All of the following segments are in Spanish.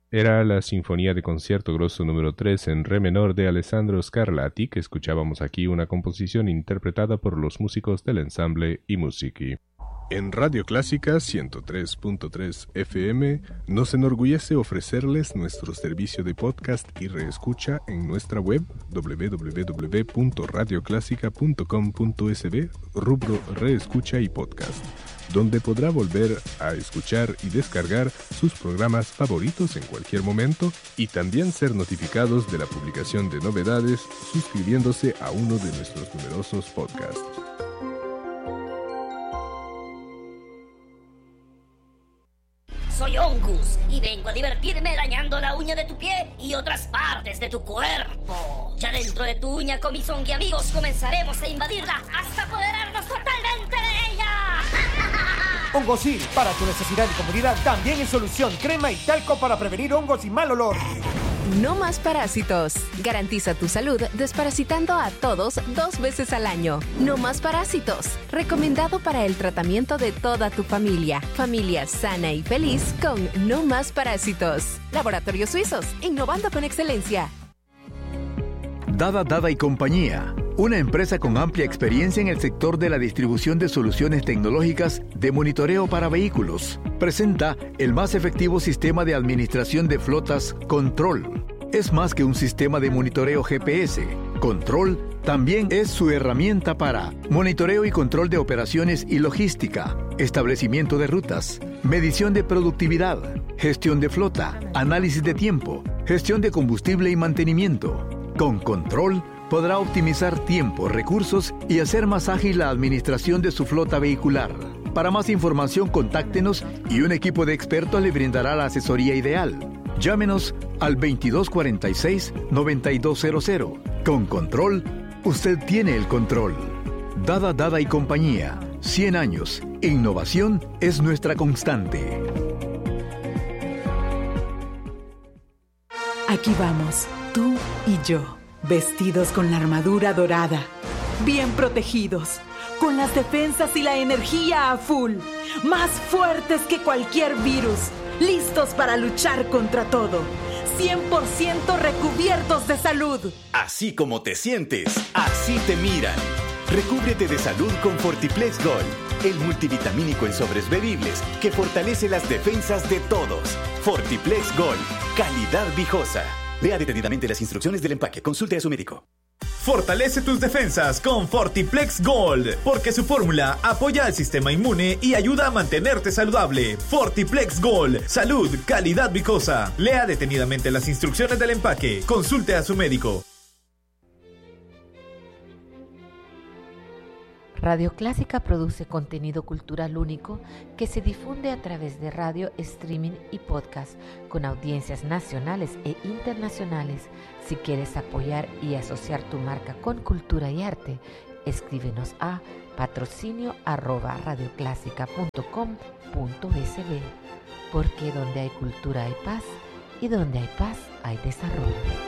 Era la Sinfonía de Concierto Grosso número 3 en re menor de Alessandro Scarlatti, que escuchábamos aquí, una composición interpretada por los músicos del ensamble I Musici. En Radio Clásica 103.3 FM nos enorgullece ofrecerles nuestro servicio de podcast y reescucha en nuestra web www.radioclásica.com.sb, rubro Reescucha y Podcast, donde podrá volver a escuchar y descargar sus programas favoritos en cualquier momento y también ser notificados de la publicación de novedades suscribiéndose a uno de nuestros numerosos podcasts. Soy Ongus y vengo a divertirme arañando la uña de tu pie y otras partes de tu cuerpo. Ya dentro de tu uña, con mis ongi amigos, comenzaremos a invadirla hasta apoderarnos totalmente de ella. Hongosil, para tu necesidad y comodidad, también en solución, crema y talco para prevenir hongos y mal olor. No más parásitos. Garantiza tu salud desparasitando a todos 2 veces al año. No más parásitos. Recomendado para el tratamiento de toda tu familia. Familia sana y feliz con No más parásitos. Laboratorios Suizos, innovando con excelencia. Dada y compañía, una empresa con amplia experiencia en el sector de la distribución de soluciones tecnológicas de monitoreo para vehículos, presenta el más efectivo sistema de administración de flotas Control. Es más que un sistema de monitoreo GPS. Control también es su herramienta para monitoreo y control de operaciones y logística, establecimiento de rutas, medición de productividad, gestión de flota, análisis de tiempo, gestión de combustible y mantenimiento. Con Control podrá optimizar tiempo, recursos y hacer más ágil la administración de su flota vehicular. Para más información, contáctenos y un equipo de expertos le brindará la asesoría ideal. Llámenos al 2246-9200. Con Control, usted tiene el control. Dada y compañía. 100 años. Innovación es nuestra constante. Aquí vamos, tú y yo, vestidos con la armadura dorada, bien protegidos, con las defensas y la energía a full, más fuertes que cualquier virus, listos para luchar contra todo, 100% recubiertos de salud. Así como te sientes, así te miran. Recúbrete de salud con Fortiplex Gold, el multivitamínico en sobres bebibles que fortalece las defensas de todos. Fortiplex Gold, calidad viejosa. Lea detenidamente las instrucciones del empaque. Consulte a su médico. Fortalece tus defensas con Fortiplex Gold, porque su fórmula apoya al sistema inmune y ayuda a mantenerte saludable. Fortiplex Gold, salud, calidad viejosa. Lea detenidamente las instrucciones del empaque. Consulte a su médico. Radio Clásica produce contenido cultural único que se difunde a través de radio, streaming y podcast con audiencias nacionales e internacionales. Si quieres apoyar y asociar tu marca con cultura y arte, escríbenos a patrocinio@radioclásica.com.sb, porque donde hay cultura hay paz y donde hay paz hay desarrollo.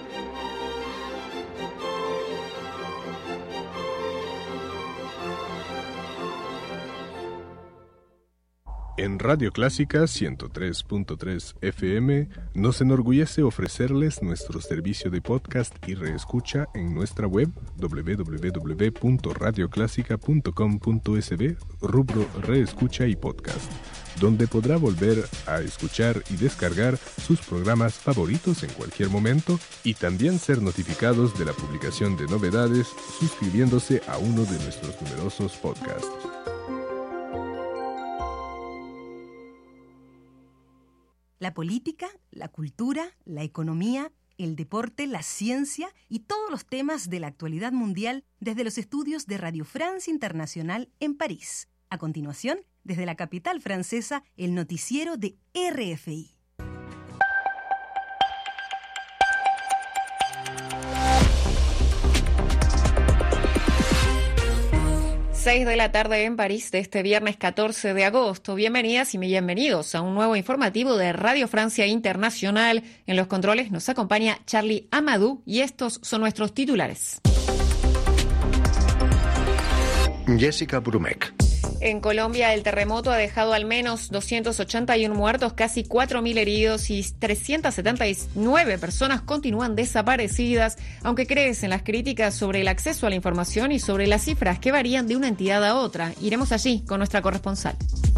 En Radio Clásica 103.3 FM nos enorgullece ofrecerles nuestro servicio de podcast y reescucha en nuestra web www.radioclásica.com.sb, rubro Reescucha y Podcast, donde podrá volver a escuchar y descargar sus programas favoritos en cualquier momento y también ser notificados de la publicación de novedades suscribiéndose a uno de nuestros numerosos podcasts. La política, la cultura, la economía, el deporte, la ciencia y todos los temas de la actualidad mundial desde los estudios de Radio France Internacional en París. A continuación, desde la capital francesa, el noticiero de RFI. Seis de la tarde en París de este viernes 14 de agosto. Bienvenidas y bienvenidos a un nuevo informativo de Radio Francia Internacional. En los controles nos acompaña Charlie Amadou y estos son nuestros titulares. Jessica Brumek. En Colombia, el terremoto ha dejado al menos 281 muertos, casi 4.000 heridos y 379 personas continúan desaparecidas, aunque crecen las críticas sobre el acceso a la información y sobre las cifras que varían de una entidad a otra. Iremos allí con nuestra corresponsal.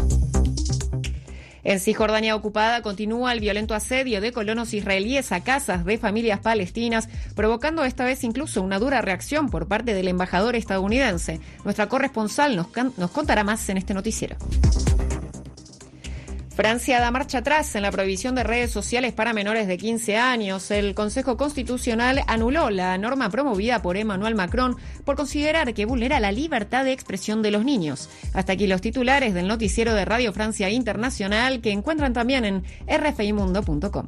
En Cisjordania ocupada continúa el violento asedio de colonos israelíes a casas de familias palestinas, provocando esta vez incluso una dura reacción por parte del embajador estadounidense. Nuestra corresponsal nos contará más en este noticiero. Francia da marcha atrás en la prohibición de redes sociales para menores de 15 años. El Consejo Constitucional anuló la norma promovida por Emmanuel Macron por considerar que vulnera la libertad de expresión de los niños. Hasta aquí los titulares del noticiero de Radio Francia Internacional, que encuentran también en rfimundo.com.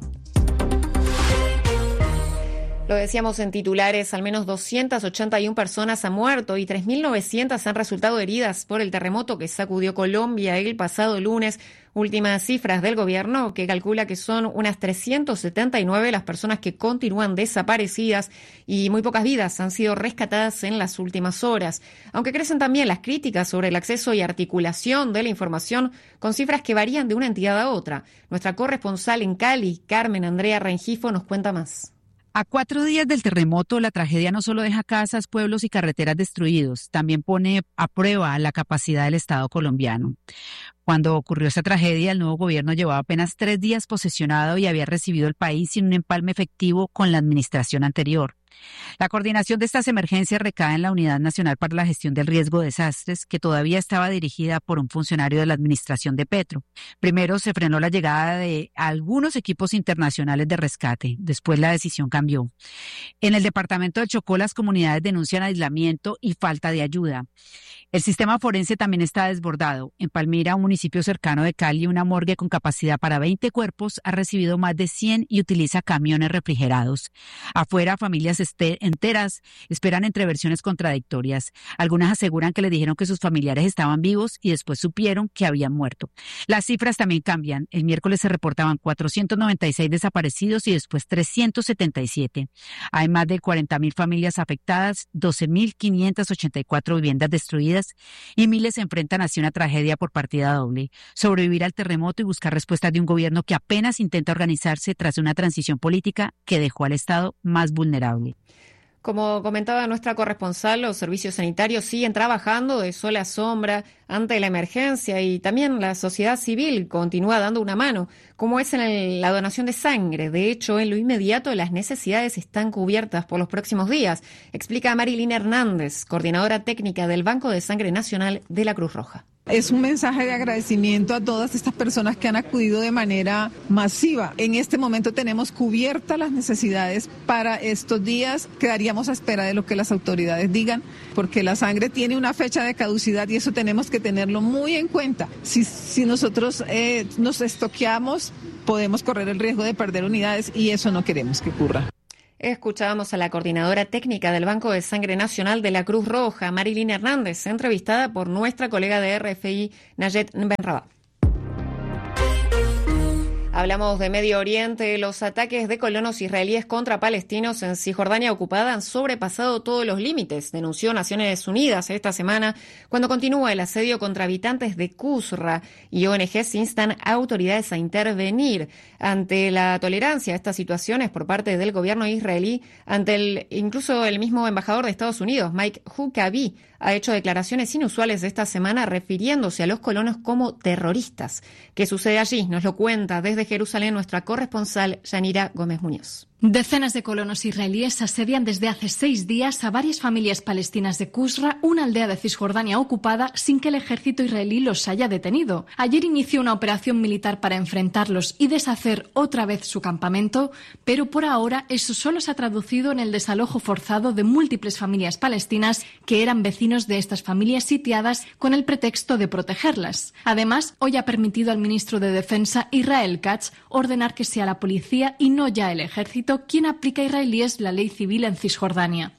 Lo decíamos en titulares, al menos 281 personas han muerto y 3.900 han resultado heridas por el terremoto que sacudió Colombia el pasado lunes. Últimas cifras del gobierno, que calcula que son unas 379 las personas que continúan desaparecidas y muy pocas vidas han sido rescatadas en las últimas horas. Aunque crecen también las críticas sobre el acceso y articulación de la información con cifras que varían de una entidad a otra. Nuestra corresponsal en Cali, Carmen Andrea Rengifo, nos cuenta más. A 4 días del terremoto, la tragedia no solo deja casas, pueblos y carreteras destruidos, también pone a prueba la capacidad del Estado colombiano. Cuando ocurrió esta tragedia, el nuevo gobierno llevaba apenas 3 días posesionado y había recibido el país sin un empalme efectivo con la administración anterior. La coordinación de estas emergencias recae en la Unidad Nacional para la Gestión del Riesgo de Desastres, que todavía estaba dirigida por un funcionario de la administración de Petro. Primero se frenó la llegada de algunos equipos internacionales de rescate. Después la decisión cambió. En el departamento del Chocó, las comunidades denuncian aislamiento y falta de ayuda. El sistema forense también está desbordado. En Palmira, un municipio cercano de Cali, una morgue con capacidad para 20 cuerpos ha recibido más de 100 y utiliza camiones refrigerados. Afuera, familias enteras esperan entre versiones contradictorias. Algunas aseguran que les dijeron que sus familiares estaban vivos y después supieron que habían muerto. Las cifras también cambian. El miércoles se reportaban 496 desaparecidos y después 377. Hay más de 40.000 familias afectadas, 12.584 viviendas destruidas y miles se enfrentan hacia una tragedia por partida doble. Sobrevivir al terremoto y buscar respuestas de un gobierno que apenas intenta organizarse tras una transición política que dejó al Estado más vulnerable. Como comentaba nuestra corresponsal, los servicios sanitarios siguen trabajando de sol a sombra ante la emergencia y también la sociedad civil continúa dando una mano, como es en la donación de sangre. De hecho, en lo inmediato las necesidades están cubiertas por los próximos días, explica Marilyn Hernández, coordinadora técnica del Banco de Sangre Nacional de la Cruz Roja. Es un mensaje de agradecimiento a todas estas personas que han acudido de manera masiva. En este momento tenemos cubiertas las necesidades para estos días. Quedaríamos a espera de lo que las autoridades digan, porque la sangre tiene una fecha de caducidad y eso tenemos que tenerlo muy en cuenta. Si nosotros nos estoqueamos, podemos correr el riesgo de perder unidades y eso no queremos que ocurra. Escuchábamos a la coordinadora técnica del Banco de Sangre Nacional de la Cruz Roja, Marilyn Hernández, entrevistada por nuestra colega de RFI, Nayet Benrabah. Hablamos de Medio Oriente. Los ataques de colonos israelíes contra palestinos en Cisjordania ocupada han sobrepasado todos los límites, denunció Naciones Unidas esta semana, cuando continúa el asedio contra habitantes de Qusra y ONGs instan a autoridades a intervenir ante la tolerancia a estas situaciones por parte del gobierno israelí. Incluso el mismo embajador de Estados Unidos, Mike Huckabee, ha hecho declaraciones inusuales esta semana refiriéndose a los colonos como terroristas. ¿Qué sucede allí? Nos lo cuenta desde Jerusalén nuestra corresponsal Yanira Gómez Muñoz. Decenas de colonos israelíes asedian desde hace 6 días a varias familias palestinas de Qusra, una aldea de Cisjordania ocupada, sin que el ejército israelí los haya detenido. Ayer inició una operación militar para enfrentarlos y deshacer otra vez su campamento, pero por ahora eso solo se ha traducido en el desalojo forzado de múltiples familias palestinas que eran vecinos de estas familias sitiadas con el pretexto de protegerlas. Además, hoy ha permitido al ministro de Defensa, Israel Katz, ordenar que sea la policía y no ya el ejército quien aplica a israelíes la ley civil en Cisjordania.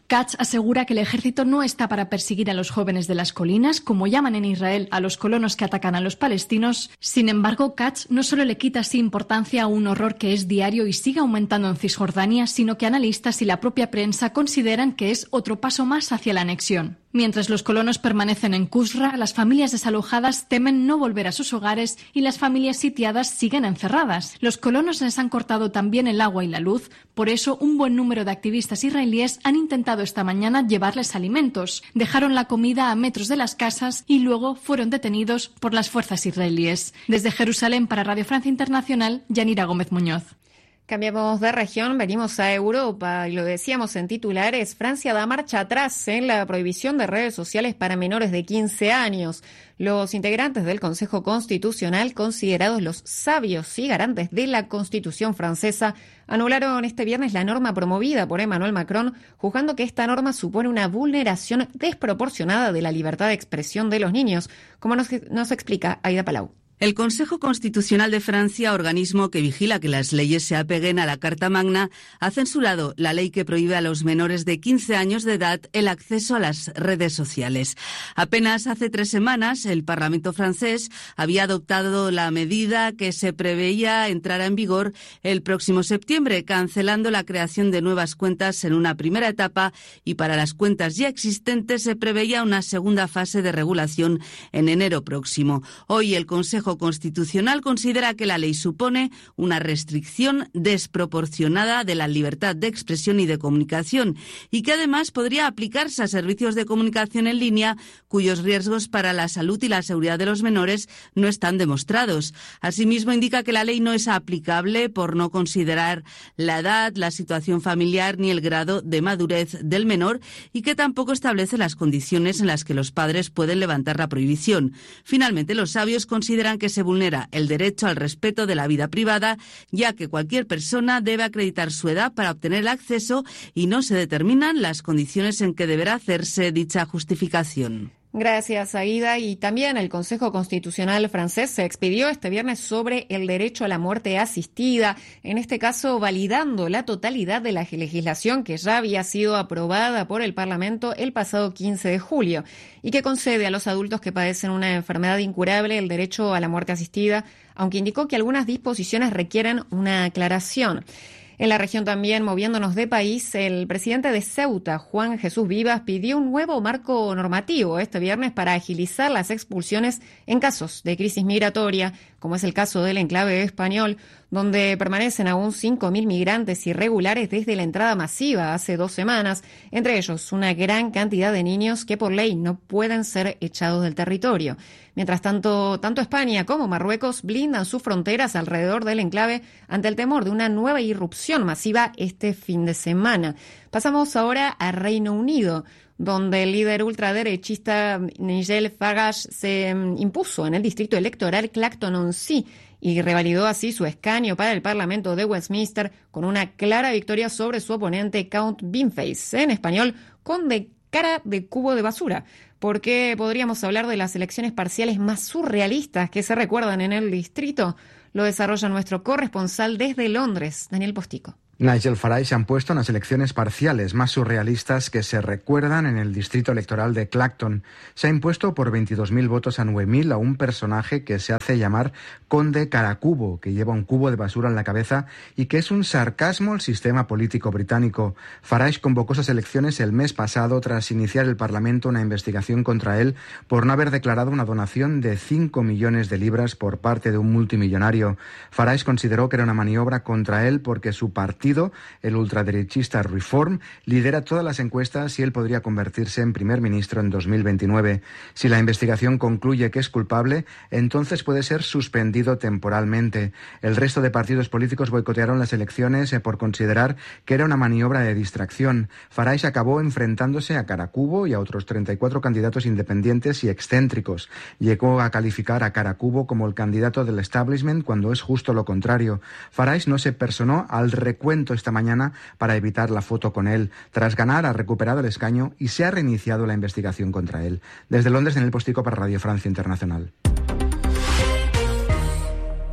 Katz asegura que el ejército no está para perseguir a los jóvenes de las colinas, como llaman en Israel a los colonos que atacan a los palestinos. Sin embargo, Katz no solo le quita así importancia a un horror que es diario y sigue aumentando en Cisjordania, sino que analistas y la propia prensa consideran que es otro paso más hacia la anexión. Mientras los colonos permanecen en Qusra, las familias desalojadas temen no volver a sus hogares y las familias sitiadas siguen encerradas. Los colonos les han cortado también el agua y la luz, por eso un buen número de activistas israelíes han intentado esta mañana llevarles alimentos. Dejaron la comida a metros de las casas y luego fueron detenidos por las fuerzas israelíes. Desde Jerusalén para Radio Francia Internacional, Yanira Gómez Muñoz. Cambiamos de región, venimos a Europa y lo decíamos en titulares, Francia da marcha atrás en la prohibición de redes sociales para menores de 15 años. Los integrantes del Consejo Constitucional, considerados los sabios y garantes de la Constitución francesa, anularon este viernes la norma promovida por Emmanuel Macron, juzgando que esta norma supone una vulneración desproporcionada de la libertad de expresión de los niños, como nos explica Aida Palau. El Consejo Constitucional de Francia, organismo que vigila que las leyes se apeguen a la Carta Magna, ha censurado la ley que prohíbe a los menores de 15 años de edad el acceso a las redes sociales. Apenas hace 3 semanas, el Parlamento francés había adoptado la medida que se preveía entrara en vigor el próximo septiembre, cancelando la creación de nuevas cuentas en una primera etapa, y para las cuentas ya existentes se preveía una segunda fase de regulación en enero próximo. Hoy el Consejo Constitucional considera que la ley supone una restricción desproporcionada de la libertad de expresión y de comunicación y que además podría aplicarse a servicios de comunicación en línea cuyos riesgos para la salud y la seguridad de los menores no están demostrados. Asimismo, indica que la ley no es aplicable por no considerar la edad, la situación familiar ni el grado de madurez del menor y que tampoco establece las condiciones en las que los padres pueden levantar la prohibición. Finalmente, los sabios consideran que se vulnera el derecho al respeto de la vida privada, ya que cualquier persona debe acreditar su edad para obtener el acceso y no se determinan las condiciones en que deberá hacerse dicha justificación. Gracias, Aida. Y también el Consejo Constitucional francés se expidió este viernes sobre el derecho a la muerte asistida, en este caso validando la totalidad de la legislación que ya había sido aprobada por el Parlamento el pasado 15 de julio y que concede a los adultos que padecen una enfermedad incurable el derecho a la muerte asistida, aunque indicó que algunas disposiciones requieren una aclaración. En la región también, moviéndonos de país, el presidente de Ceuta, Juan Jesús Vivas, pidió un nuevo marco normativo este viernes para agilizar las expulsiones en casos de crisis migratoria, como es el caso del enclave español, donde permanecen aún 5.000 migrantes irregulares desde la entrada masiva hace 2 semanas, entre ellos una gran cantidad de niños que por ley no pueden ser echados del territorio. Mientras tanto, tanto España como Marruecos blindan sus fronteras alrededor del enclave ante el temor de una nueva irrupción masiva este fin de semana. Pasamos ahora a Reino Unido, donde el líder ultraderechista Nigel Farage se impuso en el distrito electoral Clacton-on-Sea y revalidó así su escaño para el Parlamento de Westminster con una clara victoria sobre su oponente Count Beanface, en español, conde cara de cubo de basura, porque podríamos hablar de las elecciones parciales más surrealistas que se recuerdan en el distrito. Lo desarrolla nuestro corresponsal desde Londres, Daniel Postico. Nigel Farage se han puesto en las elecciones parciales más surrealistas que se recuerdan en el distrito electoral de Clacton. Se ha impuesto por 22.000 votos a 9.000 a un personaje que se hace llamar Conde Caracubo, que lleva un cubo de basura en la cabeza y que es un sarcasmo al sistema político británico. Farage convocó esas elecciones el mes pasado tras iniciar el Parlamento una investigación contra él por no haber declarado una donación de 5 millones de libras por parte de un multimillonario. Farage consideró que era una maniobra contra él porque su partido, el ultraderechista Reform, lidera todas las encuestas y él podría convertirse en primer ministro en 2029. Si la investigación concluye que es culpable, entonces puede ser suspendido temporalmente. El resto de partidos políticos boicotearon las elecciones por considerar que era una maniobra de distracción. Farage acabó enfrentándose a Caracubo y a otros 34 candidatos independientes y excéntricos. Llegó a calificar a Caracubo como el candidato del establishment cuando es justo lo contrario. Farage no se personó al recuento esta mañana para evitar la foto con él. Tras ganar, ha recuperado el escaño y se ha reiniciado la investigación contra él. Desde Londres, Daniel Postico para Radio Francia Internacional.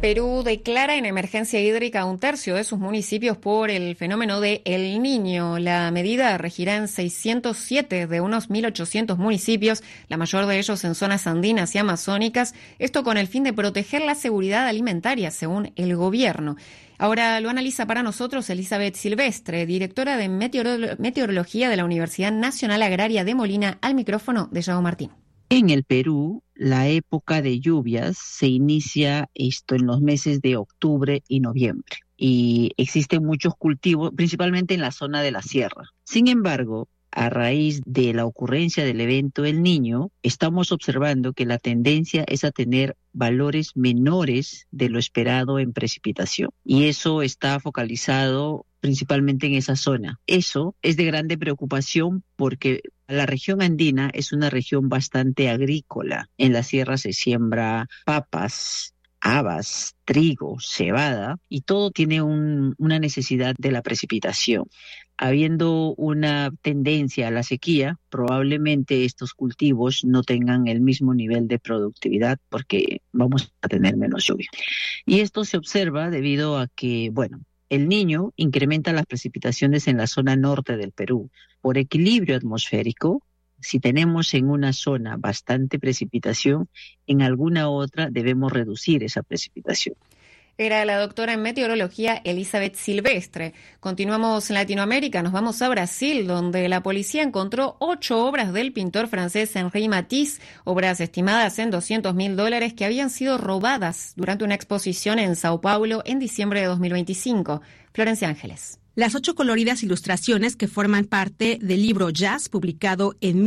Perú declara en emergencia hídrica a un tercio de sus municipios por el fenómeno de El Niño. La medida regirá en 607 de unos 1.800 municipios, la mayor de ellos en zonas andinas y amazónicas, esto con el fin de proteger la seguridad alimentaria, según el gobierno. Ahora lo analiza para nosotros Elizabeth Silvestre, directora de Meteorología de la Universidad Nacional Agraria de Molina, al micrófono de Yago Martín. En el Perú, la época de lluvias se inicia en los meses de octubre y noviembre. Y existen muchos cultivos, principalmente en la zona de la sierra. Sin embargo, a raíz de la ocurrencia del evento El Niño, estamos observando que la tendencia es a tener valores menores de lo esperado en precipitación. Y eso está focalizado principalmente en esa zona. Eso es de grande preocupación porque la región andina es una región bastante agrícola. En la sierra se siembra papas, habas, trigo, cebada, y todo tiene una necesidad de la precipitación. Habiendo una tendencia a la sequía, probablemente estos cultivos no tengan el mismo nivel de productividad porque vamos a tener menos lluvia. Y esto se observa debido a que, El Niño incrementa las precipitaciones en la zona norte del Perú. Por equilibrio atmosférico, si tenemos en una zona bastante precipitación, en alguna otra debemos reducir esa precipitación. Era la doctora en meteorología Elizabeth Silvestre. Continuamos en Latinoamérica, nos vamos a Brasil, donde la policía encontró 8 obras del pintor francés Henri Matisse, obras estimadas en $200.000 que habían sido robadas durante una exposición en Sao Paulo en diciembre de 2025. Florencia Ángeles. Las 8 coloridas ilustraciones que forman parte del libro Jazz, publicado en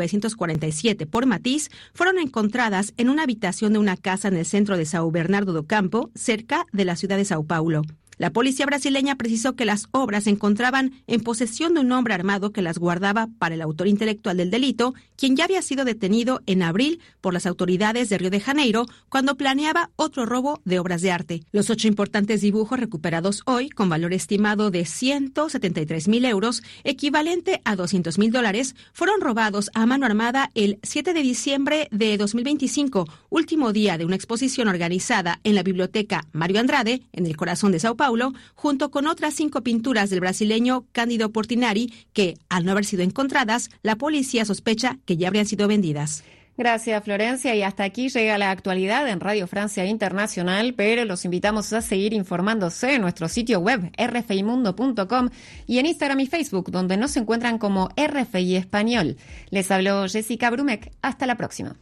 1947 por Matisse, fueron encontradas en una habitación de una casa en el centro de São Bernardo do Campo, cerca de la ciudad de Sao Paulo. La policía brasileña precisó que las obras se encontraban en posesión de un hombre armado que las guardaba para el autor intelectual del delito, quien ya había sido detenido en abril por las autoridades de Río de Janeiro cuando planeaba otro robo de obras de arte. Los 8 importantes dibujos recuperados hoy, con valor estimado de 173.000 euros, equivalente a $200.000, fueron robados a mano armada el 7 de diciembre de 2025, último día de una exposición organizada en la Biblioteca Mario Andrade, en el corazón de Sao Paulo, junto con otras 5 pinturas del brasileño Cândido Portinari, que, al no haber sido encontradas, la policía sospecha que ya habrían sido vendidas. Gracias, Florencia. Y hasta aquí llega la actualidad en Radio Francia Internacional, pero los invitamos a seguir informándose en nuestro sitio web rfimundo.com y en Instagram y Facebook, donde nos encuentran como RFI Español. Les habló Jessica Brumek. Hasta la próxima.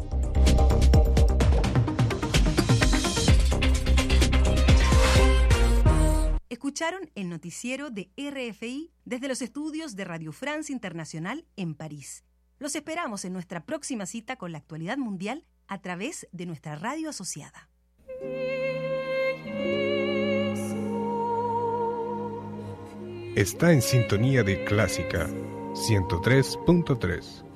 Escucharon el noticiero de RFI desde los estudios de Radio France Internacional en París. Los esperamos en nuestra próxima cita con la actualidad mundial a través de nuestra radio asociada. Está en sintonía de Clásica 103.3.